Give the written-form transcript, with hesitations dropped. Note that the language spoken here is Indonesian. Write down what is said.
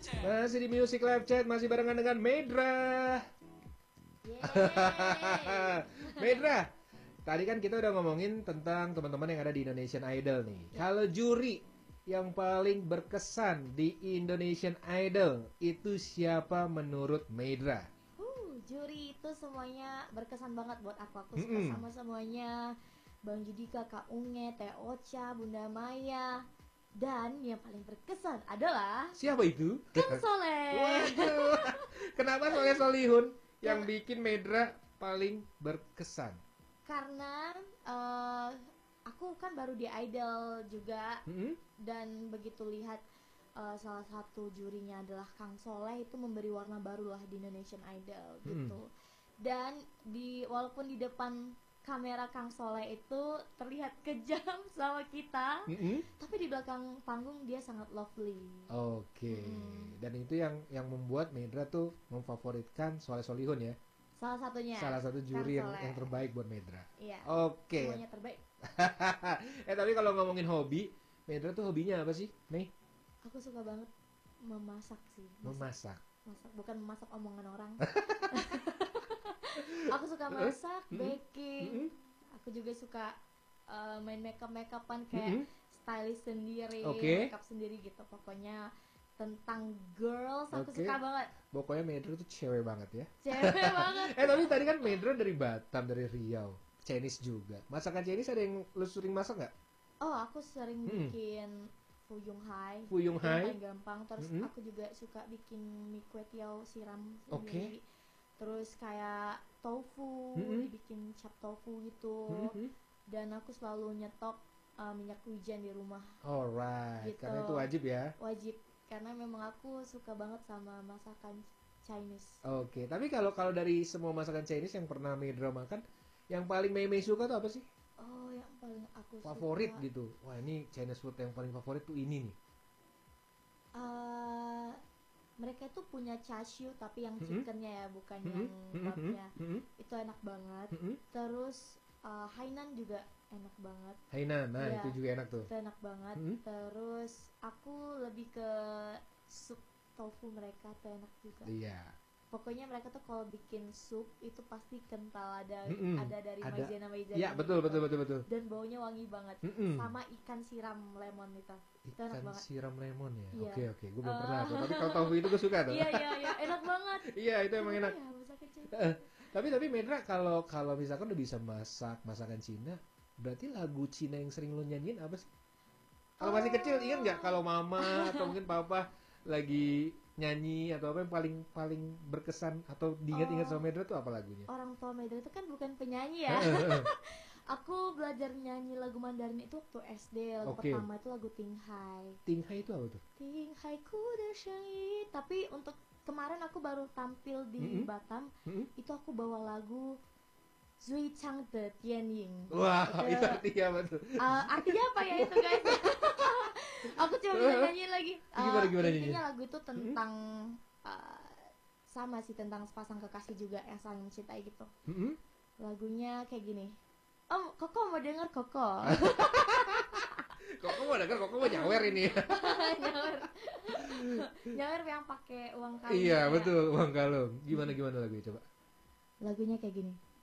Masih di Music Live Chat, masih barengan dengan Medra. Yeay. Medra, tadi kan kita udah ngomongin tentang teman-teman yang ada di Indonesian Idol nih. Kalau juri yang paling berkesan di Indonesian Idol itu siapa menurut Medra? Juri itu semuanya berkesan banget buat aku. Aku suka sama semuanya. Bang Judika, Kak Unge, Teh Ocha, Bunda Maya. Dan yang paling berkesan adalah Siapa itu? Kang Soleh. Waduh, kenapa Soleh Solihun yang bikin Medra paling berkesan? Karena aku kan baru di Idol juga. Dan begitu lihat salah satu jurinya adalah Kang Soleh, itu memberi warna baru lah di Indonesian Idol gitu. Dan walaupun di depan kamera Kang Soleh itu terlihat kejam sama kita, tapi di belakang panggung dia sangat lovely. Oke. Dan itu yang membuat Medra tuh memfavoritkan Soleh Solihun ya. Salah satunya. Salah satu juri Kang yang Soleh. terbaik buat Medra. Iya. Oke. Semuanya terbaik. Tapi kalau ngomongin hobi, Medra tuh hobinya apa sih, Mei? Aku suka banget memasak sih. Memasak. Masak, bukan memasak omongan orang. Aku suka masak, baking. Aku juga suka main makeupan kayak stylist sendiri, makeup sendiri gitu. Pokoknya tentang girls aku suka banget. Pokoknya Medra tuh cewek banget ya. Cewek banget. Tapi tadi kan Medra dari Batam, dari Riau. Chinese juga. Masakan Chinese ada yang lu sering masak nggak? Oh, aku sering bikin Fuyung Hai. Fuyung Hai. Paling gampang. Terus aku juga suka bikin mie kue tiao siram sendiri. Terus kayak tofu, dibikin cap tofu gitu. Dan aku selalu nyetok minyak wijen di rumah. Alright, gitu. karena itu wajib ya. Wajib, karena memang aku suka banget sama masakan Chinese. Oke, tapi kalau dari semua masakan Chinese yang pernah Medra makan, yang paling Mei suka tuh apa sih? Oh, yang paling aku favorit suka, gitu. Wah, ini Chinese food yang paling favorit tuh ini nih. Mereka itu punya chashu tapi yang chickennya ya, bukan yang porknya. Itu enak banget. Terus Hainan juga enak banget. Hainan, nah ya, itu juga enak tuh. Itu enak banget. Terus aku lebih ke sup tofu mereka tuh enak juga. Iya. Pokoknya mereka tuh kalau bikin sup itu pasti kental, ada dari maizena Iya, betul. Dan baunya wangi banget. Sama ikan siram lemon itu. Itu enak banget. Siram lemon ya. Iya. Oke, gue belum pernah tuh. Tapi kalau tofu itu gue suka tuh. Iya, enak banget. Iya, itu emang enak. Ya, tapi Medra kalau misalkan udah bisa masak masakan Cina, berarti lagu Cina yang sering lo nyanyiin apa sih? Kalau masih kecil ingat nggak kalau mama atau mungkin papa lagi nyanyi atau apa yang paling berkesan atau diingat-ingat sama Medra tuh apa lagunya? Orang tua Medra itu kan bukan penyanyi ya. Aku belajar nyanyi lagu Mandarin itu waktu SD. Lagu pertama itu lagu Ting Hai. Ting Hai itu apa tuh? Ting Hai ku de shengyi. Tapi untuk kemarin aku baru tampil di Batam. Itu aku bawa lagu Zui Chang de Tianying. Wah, itu artinya apa tuh? Artinya apa ya itu, guys? Aku cuma bisa nyanyi lagi. Gimana intinya lagu itu tentang sama sih, tentang sepasang kekasih juga yang saling mencintai gitu. Lagunya kayak gini. Om, Koko mau denger Koko? Koko mau denger, Koko mau nyawer ini. Nyawer yang pakai uang kalung. Iya, betul, uang kalung. Gimana lagunya coba? Lagunya kayak gini.